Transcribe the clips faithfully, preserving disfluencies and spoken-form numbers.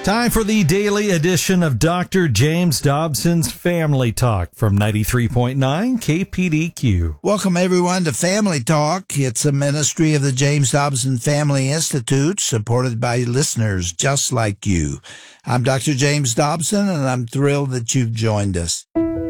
Time for the daily edition of Doctor James Dobson's Family Talk from ninety-three point nine K P D Q. Welcome, everyone, to Family Talk. It's a ministry of the James Dobson Family Institute, supported by listeners just like you. I'm Doctor James Dobson, and I'm thrilled that you've joined us.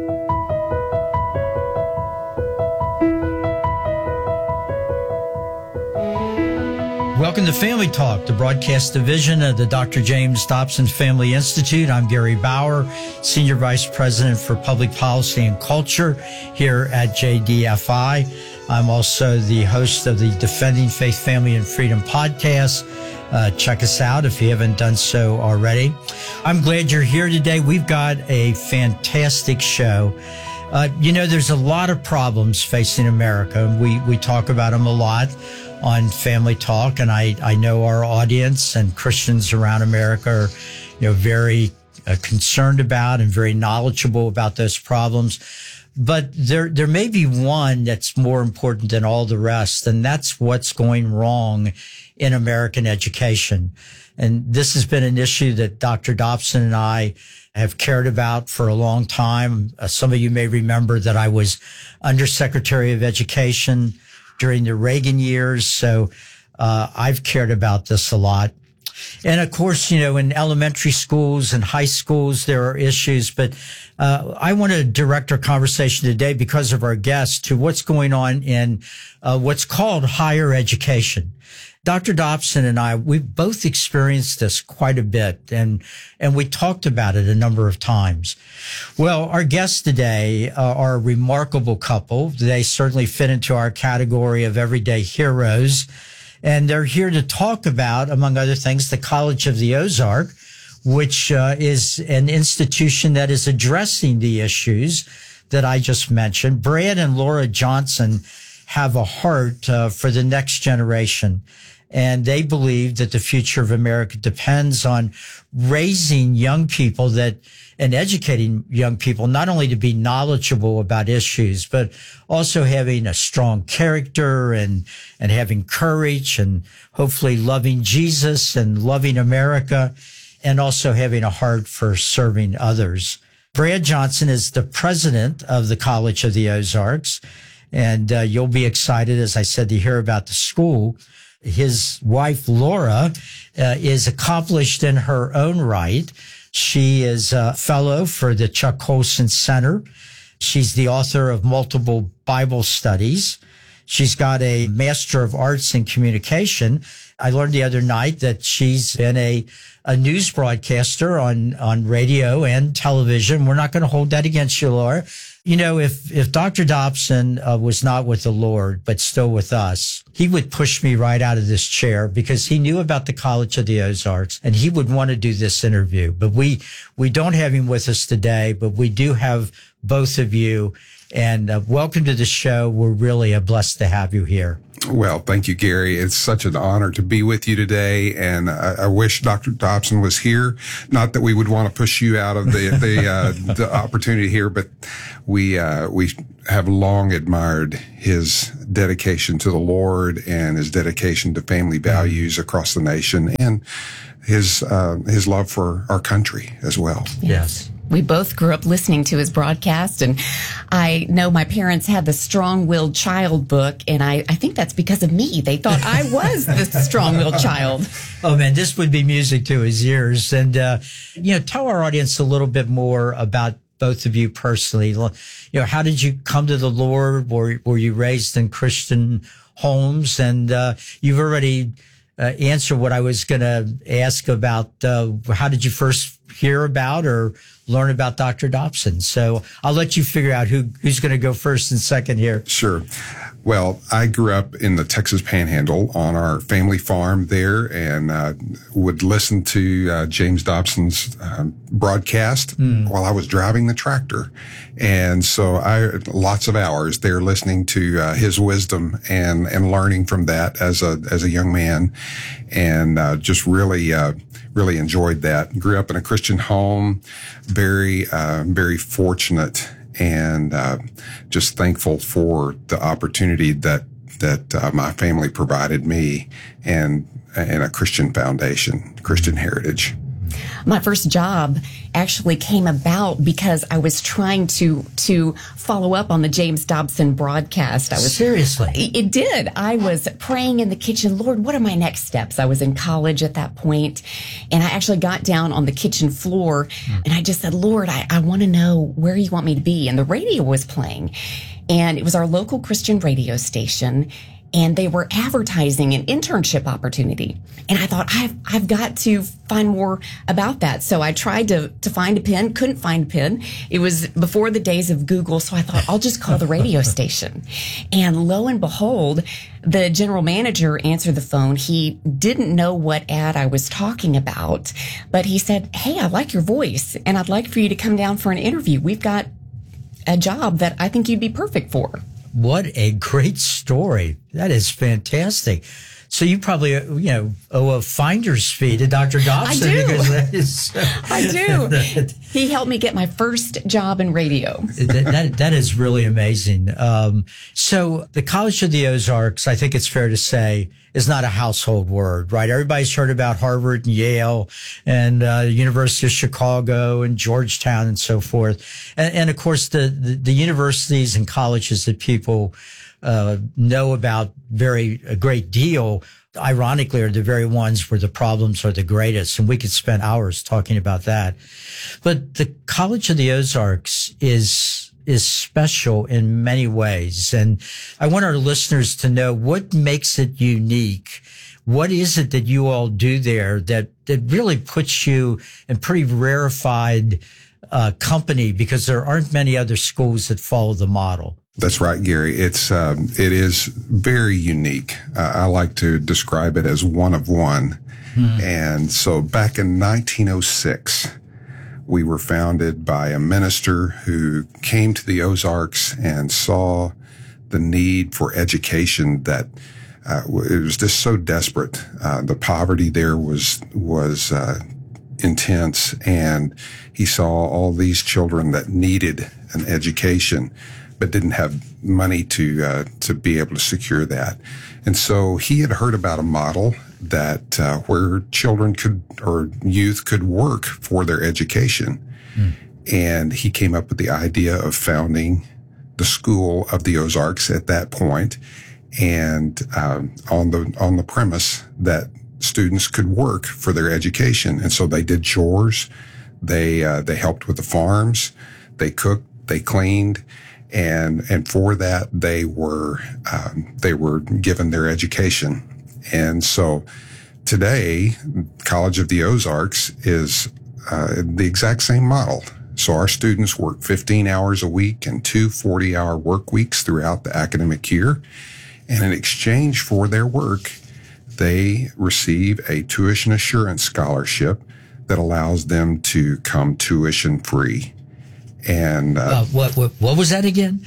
Welcome to Family Talk, the broadcast division of the Doctor James Dobson Family Institute. I'm Gary Bauer, Senior Vice President for Public Policy and Culture here at J D F I. I'm also the host of the Defending Faith, Family, and Freedom podcast. Uh, check us out if you haven't done so already. I'm glad you're here today. We've got a fantastic show. Uh, you know, there's a lot of problems facing America. We, we talk about them a lot on Family Talk, and I, I know our audience and Christians around America are, you know, very uh, concerned about and very knowledgeable about those problems. But there, there may be one that's more important than all the rest, and that's what's going wrong in American education. And this has been an issue that Doctor Dobson and I have cared about for a long time. Uh, some of you may remember that I was Undersecretary of Education during the Reagan years. So, uh, I've cared about this a lot. And of course, you know, in elementary schools and high schools, there are issues, but, uh, I want to direct our conversation today because of our guest to what's going on in, uh, what's called higher education. Doctor Dobson and I, we've both experienced this quite a bit, and and we talked about it a number of times. Well, our guests today uh, are a remarkable couple. They certainly fit into our category of everyday heroes, and they're here to talk about, among other things, the College of the Ozark, which uh, is an institution that is addressing the issues that I just mentioned. Brad and Laura Johnson have a heart uh, for the next generation. And they believe that the future of America depends on raising young people that and educating young people, not only to be knowledgeable about issues, but also having a strong character and, and having courage and hopefully loving Jesus and loving America and also having a heart for serving others. Brad Johnson is the president of the College of the Ozarks. And uh, you'll be excited, as I said, to hear about the school. His wife, Laura, uh, is accomplished in her own right. She is a fellow for the Chuck Colson Center. She's the author of multiple Bible studies. She's got a Master of Arts in Communication. I learned the other night that she's been a, a news broadcaster on, on radio and television. We're not going to hold that against you, Laura. You know, if, if Doctor Dobson uh, was not with the Lord, but still with us, he would push me right out of this chair because he knew about the College of the Ozarks and he would want to do this interview. But we, we don't have him with us today, but we do have both of you. And uh, welcome to the show. We're really uh, blessed to have you here. Well, thank you, Gary. It's such an honor to be with you today, and I, I wish Doctor Dobson was here. Not that we would want to push you out of the the, uh, the opportunity here, but we uh, we have long admired his dedication to the Lord and his dedication to family values across the nation, and his uh, his love for our country as well. Yes. We both grew up listening to his broadcast, and I know my parents had the Strong-Willed Child book, and I, I think that's because of me. They thought I was the strong-willed child. Oh, man, this would be music to his ears. And, uh, you know, tell our audience a little bit more about both of you personally. You know, how did you come to the Lord? Were, were you raised in Christian homes? And uh, you've already uh, answered what I was going to ask about uh, how did you first hear about or learn about Doctor Dobson. So I'll let you figure out who who's going to go first and second here. Sure. Well, I grew up in the Texas Panhandle on our family farm there, and uh, would listen to uh, James Dobson's uh, broadcast mm. while I was driving the tractor. And so I lots of hours there listening to uh, his wisdom and and learning from that as a as a young man, and uh, just really uh, really enjoyed that. Grew up in a Christian home, very uh, very fortunate, and uh, just thankful for the opportunity that that uh, my family provided me, and and a Christian foundation, Christian heritage. My first job actually came about because I was trying to to follow up on the James Dobson broadcast. I was Seriously? It did. I was praying in the kitchen, Lord, what are my next steps? I was in college at that point, and I actually got down on the kitchen floor, mm. and I just said, Lord, I, I want to know where you want me to be. And the radio was playing, and it was our local Christian radio station. And they were advertising an internship opportunity. And I thought, I've, I've got to find more about that. So I tried to, to find a pen, couldn't find a pen. It was before the days of Google. So I thought, I'll just call the radio station. And lo and behold, the general manager answered the phone. He didn't know what ad I was talking about, but he said, hey, I like your voice and I'd like for you to come down for an interview. We've got a job that I think you'd be perfect for. What a great story. That is fantastic. So you probably, you know, owe a finder's fee to Doctor Dobson. I do. Because that is, I do. He helped me get my first job in radio. that, that, that is really amazing. Um, so the College of the Ozarks, I think it's fair to say, is not a household word, right? Everybody's heard about Harvard and Yale and uh, University of Chicago and Georgetown and so forth. And, and of course, the, the, the universities and colleges that people uh, know about very a great deal, ironically, are the very ones where the problems are the greatest. And we could spend hours talking about that. But the College of the Ozarks is is special in many ways. And I want our listeners to know what makes it unique. What is it that you all do there that, that really puts you in pretty rarefied uh, company, because there aren't many other schools that follow the model? That's right, Gary. It's um, it is very unique. Uh, I like to describe it as one of one. Hmm. And so back in nineteen oh six, we were founded by a minister who came to the Ozarks and saw the need for education that uh, it was just so desperate. Uh, the poverty there was was uh, intense, and he saw all these children that needed an education but didn't have money to uh, to be able to secure that. And so he had heard about a model that uh, where children could or youth could work for their education. Mm. And he came up with the idea of founding the School of the Ozarks at that point, and um, on the on the premise that students could work for their education. And so they did chores, they uh, they helped with the farms, they cooked, they cleaned, and and for that they were um, they were given their education. And so today, College of the Ozarks is uh, the exact same model. So our students work fifteen hours a week and two forty-hour work weeks throughout the academic year. And in exchange for their work, they receive a tuition assurance scholarship that allows them to come tuition free. And uh, uh, what, what what was that again?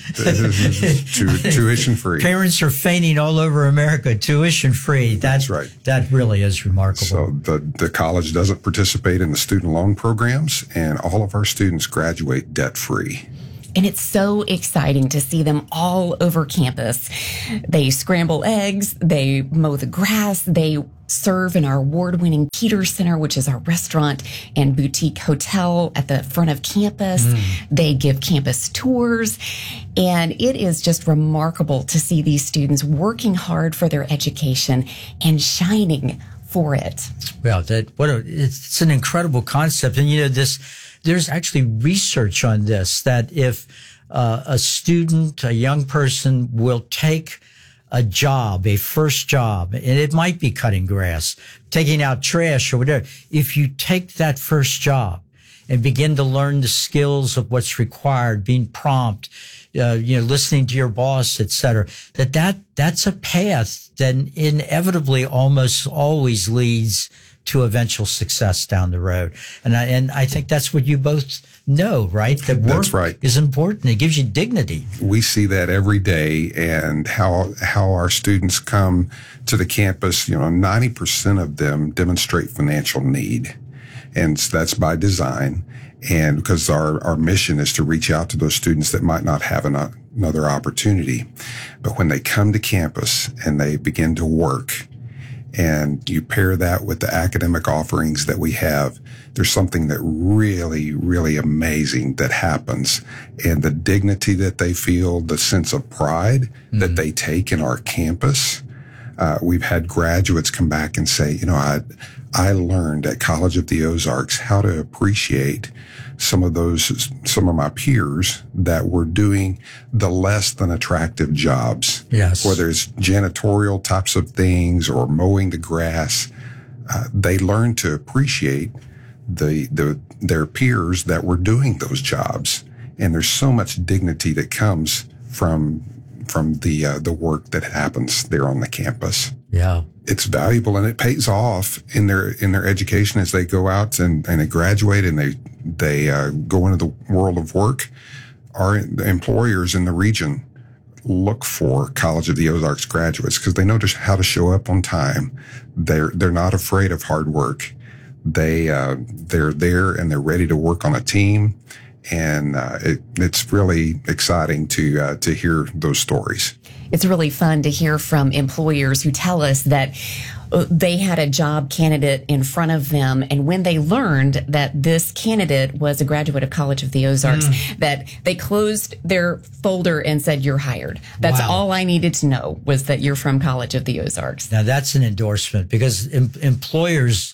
tu- tuition free. Parents are fainting all over America. Tuition free. That, That's right. That really is remarkable. So the the college doesn't participate in the student loan programs, and all of our students graduate debt free. And it's so exciting to see them all over campus. They scramble eggs, they mow the grass, they serve in our award-winning Peters Center, which is our restaurant and boutique hotel at the front of campus. Mm. They give campus tours. And it is just remarkable to see these students working hard for their education and shining for it. Well, that what a, it's an incredible concept. And, you know, this, there's actually research on this, that if uh, a student, a young person will take a job, a first job, and it might be cutting grass, taking out trash or whatever. If you take that first job and begin to learn the skills of what's required, being prompt, uh, you know, listening to your boss, et cetera, that, that, that's a path that inevitably almost always leads to eventual success down the road. And I, and I think that's what you both know, right? That work That's right. is important. It gives you dignity. We see that every day, and how how our students come to the campus, you know, ninety percent of them demonstrate financial need. And that's by design. And because our, our mission is to reach out to those students that might not have an, another opportunity. But when they come to campus and they begin to work, and you pair that with the academic offerings that we have, there's something that really, really amazing that happens. And the dignity that they feel, the sense of pride mm-hmm. that they take in our campus. Uh, we've had graduates come back and say, you know, I, I learned at College of the Ozarks how to appreciate some of those, some of my peers that were doing the less than attractive jobs. Yes. Whether it's janitorial types of things or mowing the grass, uh, they learned to appreciate the, the, their peers that were doing those jobs. And there's so much dignity that comes from, from the, uh, the work that happens there on the campus. Yeah. It's valuable and it pays off in their, in their education as they go out and, and they graduate and they, they, uh, go into the world of work. Our employers in the region look for College of the Ozarks graduates because they know just how to show up on time. They're, they're not afraid of hard work. They, uh, they're there and they're ready to work on a team. And, uh, it, it's really exciting to, uh, to hear those stories. It's really fun to hear from employers who tell us that they had a job candidate in front of them, and when they learned that this candidate was a graduate of College of the Ozarks, mm. that they closed their folder and said, "You're hired." That's wow. all I needed to know, was that you're from College of the Ozarks. Now that's an endorsement, because em- employers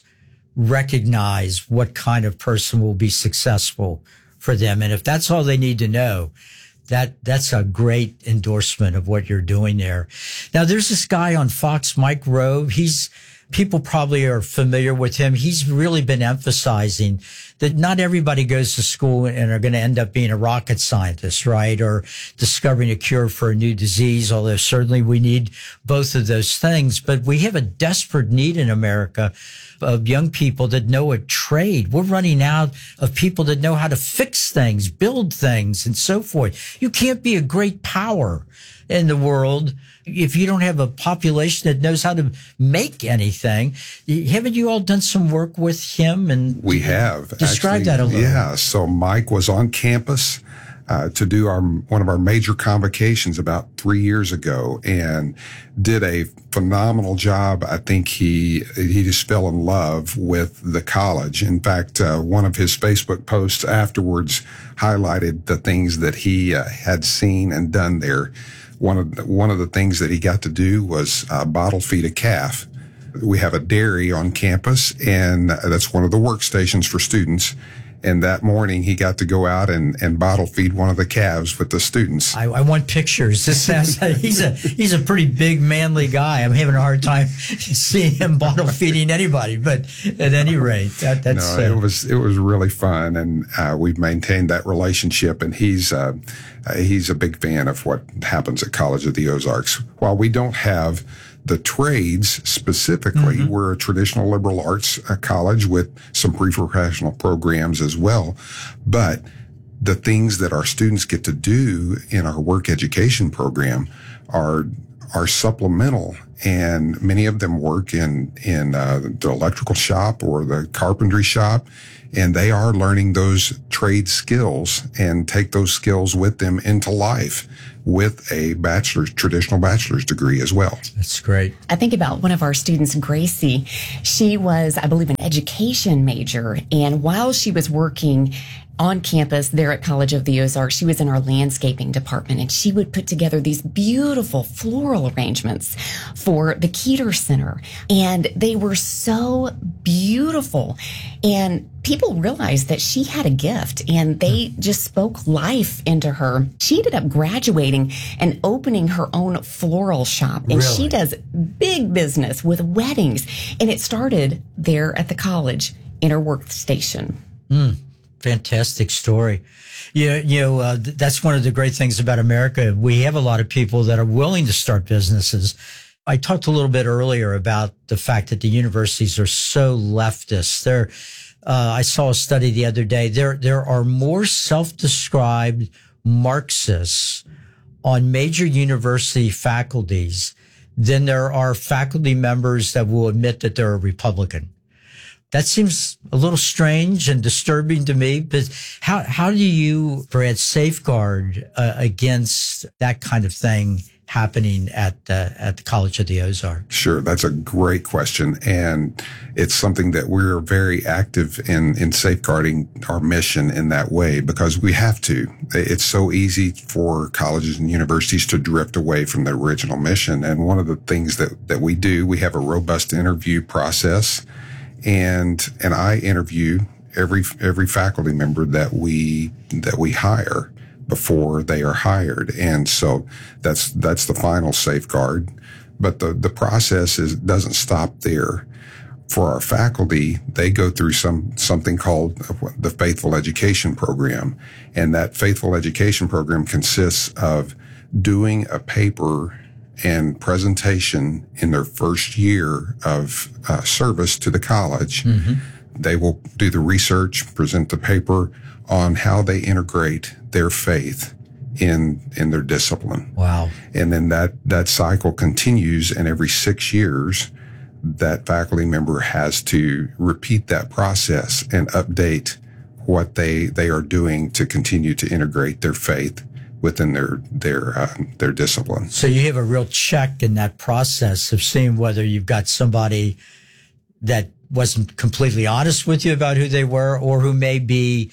recognize what kind of person will be successful for them. And if that's all they need to know, that that's a great endorsement of what you're doing there. Now, there's this guy on Fox, Mike Rowe. He's, people probably are familiar with him. He's really been emphasizing that not everybody goes to school and are going to end up being a rocket scientist, right? Or discovering a cure for a new disease, although certainly we need both of those things. But we have a desperate need in America of young people that know a trade. We're running out of people that know how to fix things, build things, and so forth. You can't be a great power in the world if you don't have a population that knows how to make anything. Haven't you all done some work with him? And we have. Describe actually, that a little. Yeah. So Mike was on campus uh, to do our one of our major convocations about three years ago, and did a phenomenal job. I think he he just fell in love with the college. In fact, uh, one of his Facebook posts afterwards highlighted the things that he uh, had seen and done there. One of the, one of the things that he got to do was uh, bottle feed a calf. We have a dairy on campus, and that's one of the workstations for students. And that morning, he got to go out and, and bottle feed one of the calves with the students. I, I want pictures. This sounds, he's a he's a pretty big, manly guy. I'm having a hard time seeing him bottle feeding anybody. But at any rate, that, that's no, uh, it was it was really fun, and uh, we've maintained that relationship. And he's uh, he's a big fan of what happens at College of the Ozarks. While we don't have the trades specifically, mm-hmm. we're a traditional liberal arts uh, college with some pre-professional programs as well. But the things that our students get to do in our work education program are are supplemental, and many of them work in in uh, the electrical shop or the carpentry shop, and they are learning those trade skills and take those skills with them into life with a bachelor's, traditional bachelor's degree as well. That's great. I think about one of our students, Gracie. She was, I believe, an education major, and while she was working on campus there at College of the Ozarks, she was in our landscaping department, and she would put together these beautiful floral arrangements for the Keeter Center. And they were so beautiful. And people realized that she had a gift, and they just spoke life into her. She ended up graduating and opening her own floral shop. And Really? she does big business with weddings. And it started there at the college in her workstation. Mm. Fantastic story. You, you know, uh, th- that's one of the great things about America. We have a lot of people that are willing to start businesses. I talked a little bit earlier about the fact that the universities are so leftist. There, uh, I saw a study the other day. There, there are more self-described Marxists on major university faculties than there are faculty members that will admit that they're a Republican. That seems a little strange and disturbing to me, but how, how do you, Brad, safeguard uh, against that kind of thing happening at uh, at the College of the Ozarks? Sure, that's a great question, and it's something that we're very active in in safeguarding our mission in that way, because we have to. It's so easy for colleges and universities to drift away from their original mission, and one of the things that that we do, we have a robust interview process, and and I interview every every faculty member that we that we hire before they are hired. And so that's, that's the final safeguard. But the, the process is, doesn't stop there. For our faculty, they go through some, something called the Faithful Education Program. And that Faithful Education Program consists of doing a paper and presentation in their first year of uh, service to the college. Mm-hmm. They will do the research, present the paper on how they integrate their faith in in their discipline. Wow. And then that that cycle continues, and every six years that faculty member has to repeat that process and update what they they are doing to continue to integrate their faith within their their uh, their discipline. So you have a real check in that process of seeing whether you've got somebody that wasn't completely honest with you about who they were, or who may be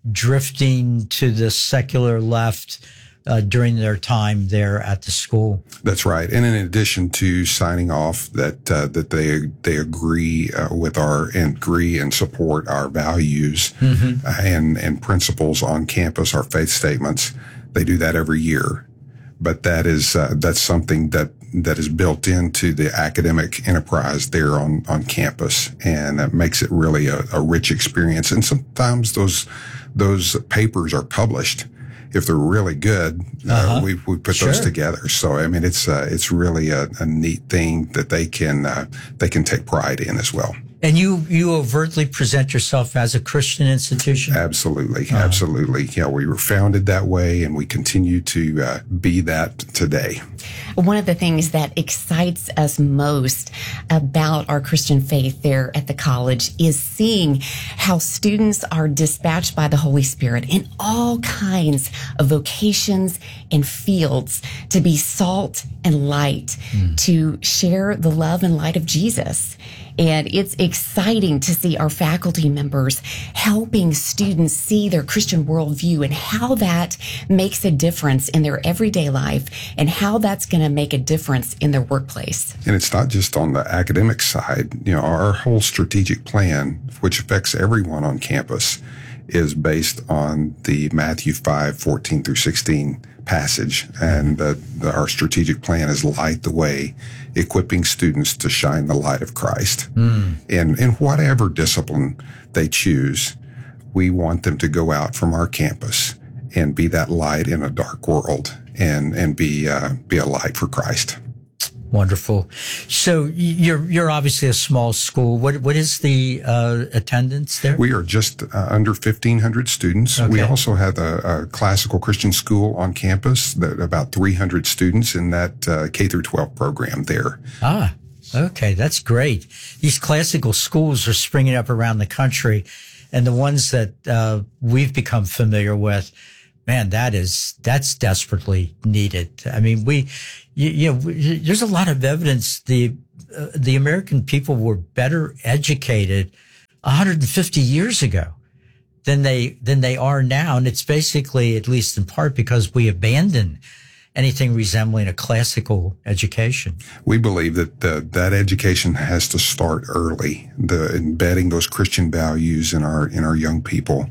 drifting to the secular left uh, during their time there at the school. That's right. And in addition to signing off that uh, that they they agree uh, with our and agree and support our values mm-hmm. uh, and and principles on campus, our faith statements, they do that every year. But that is uh, that's something that that is built into the academic enterprise there on on campus, and that makes it really a, a rich experience. And sometimes those those papers are published. If they're really good, uh-huh. uh, we we put sure. those together. So I mean, it's uh, it's really a, a neat thing that they can uh, they can take pride in as well. And you you overtly present yourself as a Christian institution? Absolutely, uh-huh. absolutely. Yeah, we were founded that way, and we continue to uh, be that today. One of the things that excites us most about our Christian faith there at the college is seeing how students are dispatched by the Holy Spirit in all kinds of vocations and fields to be salt and light, mm. to share the love and light of Jesus. And it's exciting to see our faculty members helping students see their Christian worldview and how that makes a difference in their everyday life and how that's going to make a difference in their workplace. And it's not just on the academic side. You know, our whole strategic plan, which affects everyone on campus, is based on the Matthew five, fourteen through sixteen passage. And the, the, our strategic plan is Light the Way, equipping students to shine the light of Christ. Mm. And in whatever discipline they choose, we want them to go out from our campus and be that light in a dark world, and, and be, uh, be a light for Christ. Wonderful. So you're you're obviously a small school. What what is the uh, attendance there? We are just uh, under fifteen hundred students. Okay. We also have a, a classical Christian school on campus, that about three hundred students in that uh, K through twelve program there. Ah, okay, that's great. These classical schools are springing up around the country, and the ones that uh, we've become familiar with, man, that is that's desperately needed. I mean, we. You, you know, there's a lot of evidence the uh, the American people were better educated one hundred fifty years ago than they than they are now, and it's basically, at least in part, because we abandoned anything resembling a classical education. We believe that the, that education has to start early, the embedding those Christian values in our in our young people,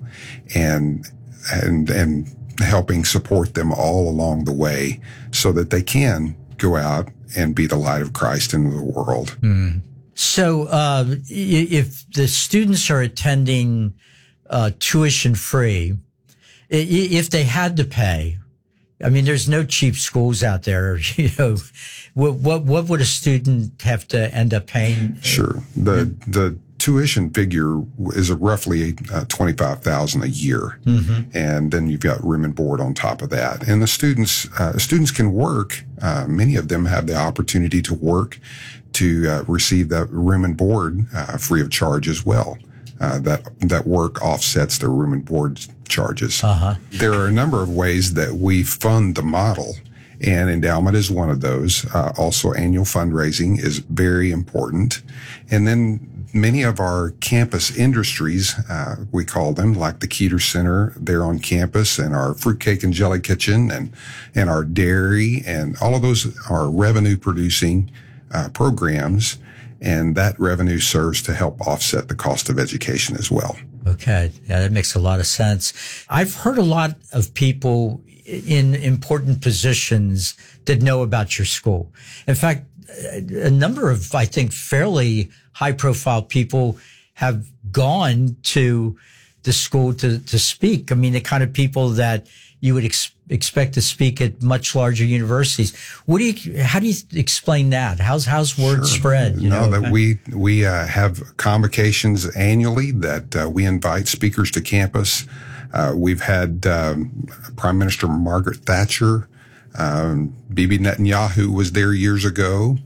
and and and. helping support them all along the way so that they can go out and be the light of Christ into the world. Mm. So uh, if the students are attending uh, tuition free, if they had to pay, I mean, there's no cheap schools out there, you know, what, what, what would a student have to end up paying? Sure. The, the, tuition figure is a roughly uh, twenty-five thousand dollars a year. Mm-hmm. And then you've got room and board on top of that. And the students, uh, students can work. Uh, many of them have the opportunity to work to uh, receive that room and board uh, free of charge as well. Uh, that, that work offsets their room and board charges. Uh-huh. There are a number of ways that we fund the model. and endowment is one of those. Uh, also, annual fundraising is very important. And then many of our campus industries, uh, we call them, like the Keeter Center there on campus, and our fruitcake and jelly kitchen, and, and our dairy, and all of those are revenue producing uh, programs. And that revenue serves to help offset the cost of education as well. Okay. Yeah, that makes a lot of sense. I've heard a lot of people in important positions that know about your school. In fact, a number of, I think, fairly high profile people have gone to the school to, to speak. I mean, the kind of people that you would ex- expect to speak at much larger universities. What do you, how do you explain that? How's, how's word Sure. spread? You no, know? that we, we, uh, have convocations annually that, uh, we invite speakers to campus. Uh, we've had, um, Prime Minister Margaret Thatcher, um, Bibi Netanyahu was there years ago,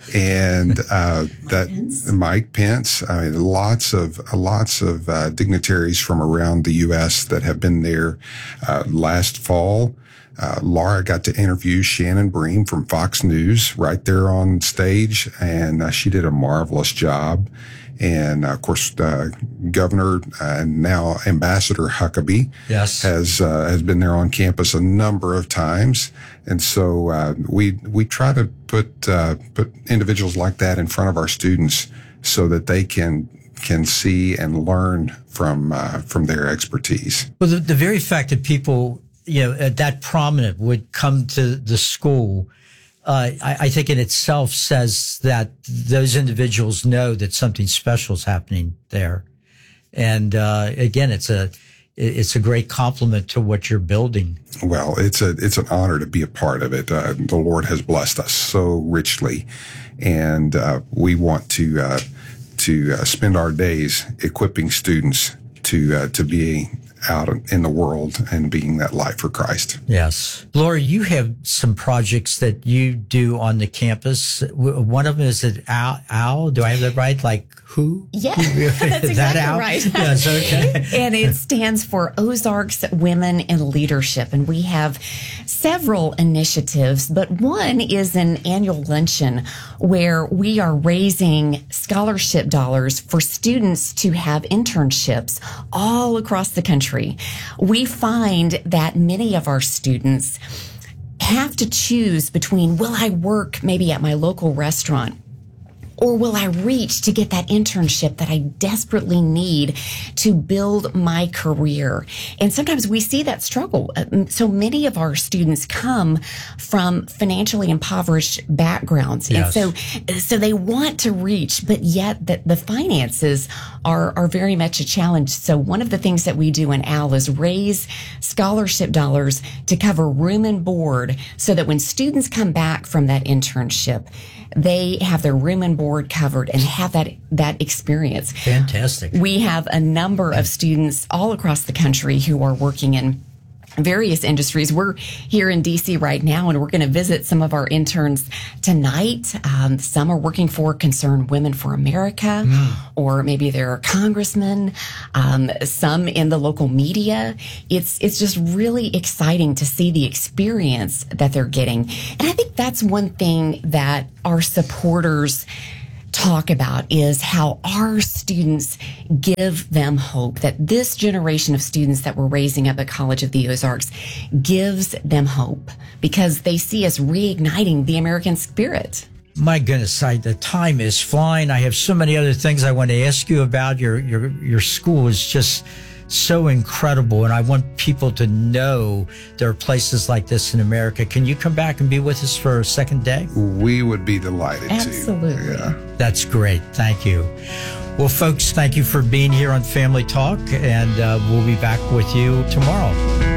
and uh, that Pence. Mike Pence. I mean, lots of lots of uh, dignitaries from around the U S that have been there. Uh, last fall, uh, Laura got to interview Shannon Bream from Fox News right there on stage, and uh, she did a marvelous job. And uh, of course, uh, Governor and now Ambassador Huckabee yes. has uh, has been there on campus a number of times, and so uh, we we try to put uh, put individuals like that in front of our students so that they can can see and learn from uh, from their expertise. Well, the, the very fact that people, you know, that prominent would come to the school. Uh, I, I think in itself says that those individuals know that something special is happening there. And, uh, again, it's a, it's a great compliment to what you're building. Well, it's a, it's an honor to be a part of it. Uh, the Lord has blessed us so richly, and, uh, we want to, uh, to uh, spend our days equipping students to, uh, to be out in the world and being that light for Christ. Yes. Laura, you have some projects that you do on the campus. One of them is at Owl. Owl. Do I have that right? Like who? Yeah, that's exactly that Owl? right. Yes, okay. And it stands for Ozarks Women in Leadership. And we have several initiatives, but one is an annual luncheon where we are raising scholarship dollars for students to have internships all across the country. We find that many of our students have to choose between, will I work maybe at my local restaurant, or will I reach to get that internship that I desperately need to build my career? And sometimes we see that struggle. So many of our students come from financially impoverished backgrounds. Yes. And so, so they want to reach, but yet the, the finances are, are very much a challenge. So one of the things that we do in Owl is raise scholarship dollars to cover room and board so that when students come back from that internship, they have their room and board covered and have that, that experience. Fantastic. We have a number of students all across the country who are working in various industries. We're here in D C right now, and we're going to visit some of our interns tonight. Um, some are working for Concerned Women for America, mm. or maybe they're congressmen. Um, some in the local media. It's it's just really exciting to see the experience that they're getting, and I think that's one thing that our supporters talk about is how our students give them hope, that this generation of students that we're raising up at College of the Ozarks gives them hope because they see us reigniting the American spirit. My goodness, I, the time is flying. I have so many other things I want to ask you about. Your, your, your school is just so incredible, and I want people to know there are places like this in America. Can you come back and be with us for a second day? We would be delighted Absolutely. to. Absolutely. Yeah. That's great. Thank you. Well, folks, thank you for being here on Family Talk, and uh, we'll be back with you tomorrow.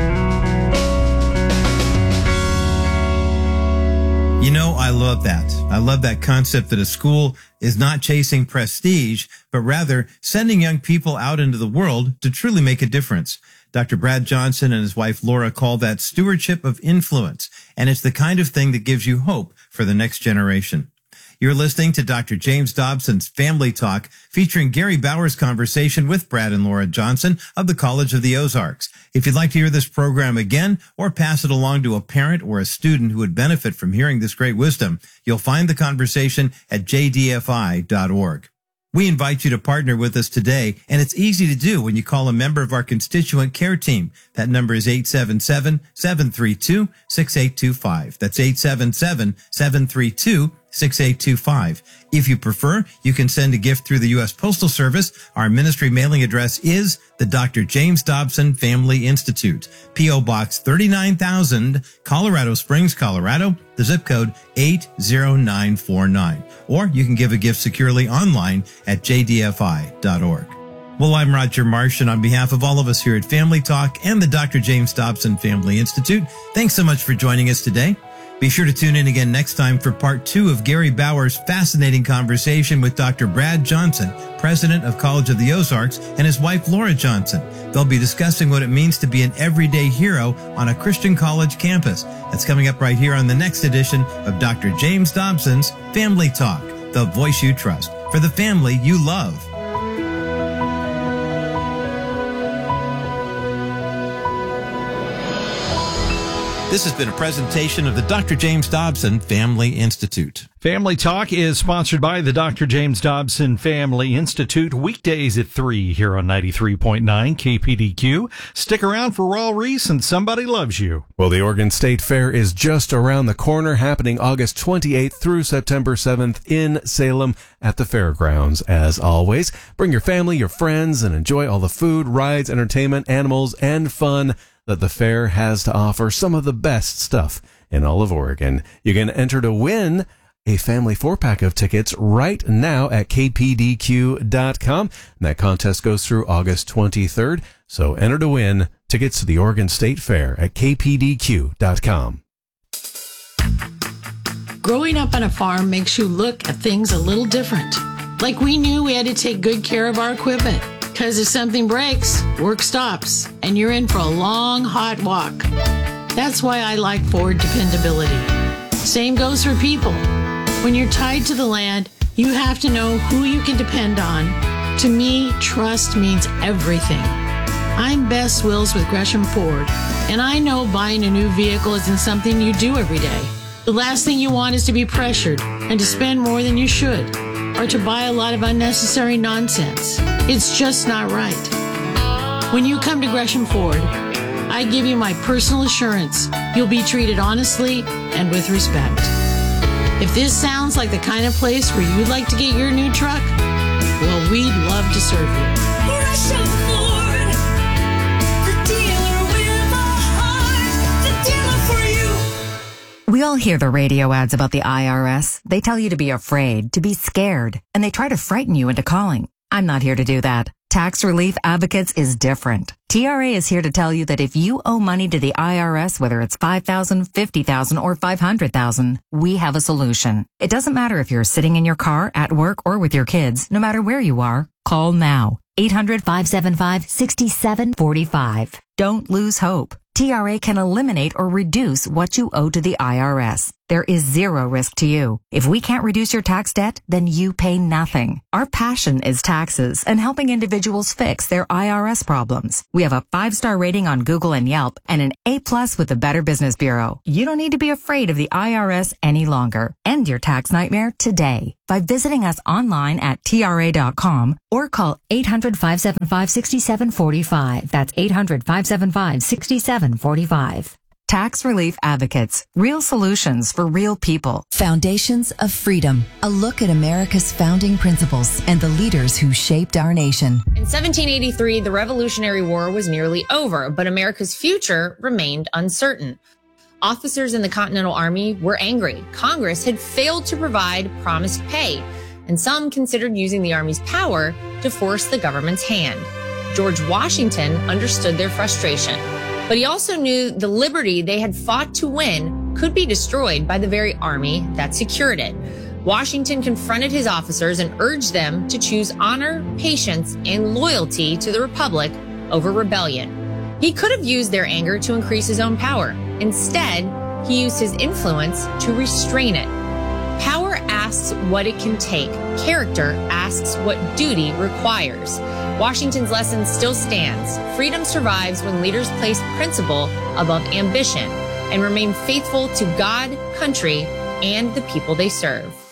You know, I love that. I love that concept that a school is not chasing prestige, but rather sending young people out into the world to truly make a difference. Doctor Brad Johnson and his wife Laura call that stewardship of influence, and it's the kind of thing that gives you hope for the next generation. You're listening to Doctor James Dobson's Family Talk, featuring Gary Bauer's conversation with Brad and Laura Johnson of the College of the Ozarks. If you'd like to hear this program again or pass it along to a parent or a student who would benefit from hearing this great wisdom, you'll find the conversation at j d f i dot org. We invite you to partner with us today, and it's easy to do when you call a member of our constituent care team. That number is eight seven seven, seven three two, six eight two five. That's eight seven seven, seven three two, six eight two five. If you prefer, you can send a gift through the U S Postal Service. Our ministry mailing address is the Doctor James Dobson Family Institute, P O Box thirty-nine thousand, Colorado Springs, Colorado, the zip code eight zero nine four nine. Or you can give a gift securely online at j d f i dot org. Well, I'm Roger Marsh, and on behalf of all of us here at Family Talk and the Doctor James Dobson Family Institute, thanks so much for joining us today. Be sure to tune in again next time for part two of Gary Bauer's fascinating conversation with Doctor Brad Johnson, president of College of the Ozarks, and his wife Laura Johnson. They'll be discussing what it means to be an everyday hero on a Christian college campus. That's coming up right here on the next edition of Doctor James Dobson's Family Talk, the voice you trust, for the family you love. This has been a presentation of the Doctor James Dobson Family Institute. Family Talk is sponsored by the Doctor James Dobson Family Institute, weekdays at three here on ninety-three point nine K P D Q. Stick around for Raul Reese and Somebody Loves You. Well, the Oregon State Fair is just around the corner, happening August twenty-eighth through September seventh in Salem at the fairgrounds. As always, bring your family, your friends, and enjoy all the food, rides, entertainment, animals, and fun that the fair has to offer. Some of the best stuff in all of Oregon. You can enter to win a family four-pack of tickets right now at k p d q dot com. And that contest goes through August twenty-third. So enter to win tickets to the Oregon State Fair at k p d q dot com. Growing up on a farm makes you look at things a little different. Like we knew we had to take good care of our equipment. Because if something breaks, work stops, and you're in for a long, hot walk. That's why I like Ford dependability. Same goes for people. When you're tied to the land, you have to know who you can depend on. To me, trust means everything. I'm Bess Wills with Gresham Ford, and I know buying a new vehicle isn't something you do every day. The last thing you want is to be pressured and to spend more than you should, or to buy a lot of unnecessary nonsense. It's just not right. When you come to Gresham Ford, I give you my personal assurance you'll be treated honestly and with respect. If this sounds like the kind of place where you'd like to get your new truck, well, we'd love to serve you. Gresham Ford, the dealer with a heart, the dealer for you. We all hear the radio ads about the I R S. They tell you to be afraid, to be scared, and they try to frighten you into calling. I'm not here to do that. Tax Relief Advocates is different. T R A is here to tell you that if you owe money to the I R S, whether it's five thousand dollars, fifty thousand dollars, or five hundred thousand dollars, we have a solution. It doesn't matter if you're sitting in your car, at work, or with your kids. No matter where you are, call now. eight hundred, five seven five, six seven four five. Don't lose hope. T R A can eliminate or reduce what you owe to the I R S. There is zero risk to you. If we can't reduce your tax debt, then you pay nothing. Our passion is taxes and helping individuals fix their I R S problems. We have a five-star rating on Google and Yelp and an A-plus with the Better Business Bureau. You don't need to be afraid of the I R S any longer. End your tax nightmare today by visiting us online at T R A dot com or call eight hundred, five seven five, six seven four five. That's eight hundred, five seven five, six seven four five. Tax Relief Advocates. Real solutions for real people. Foundations of Freedom. A look at America's founding principles and the leaders who shaped our nation. In seventeen eighty-three, the Revolutionary War was nearly over, but America's future remained uncertain. Officers in the Continental Army were angry. Congress had failed to provide promised pay, and some considered using the Army's power to force the government's hand. George Washington understood their frustration, but he also knew the liberty they had fought to win could be destroyed by the very army that secured it. Washington confronted his officers and urged them to choose honor, patience, and loyalty to the Republic over rebellion. He could have used their anger to increase his own power. Instead, he used his influence to restrain it. Power asks asks what it can take. Character asks what duty requires. Washington's lesson still stands. Freedom survives when leaders place principle above ambition and remain faithful to God, country, and the people they serve.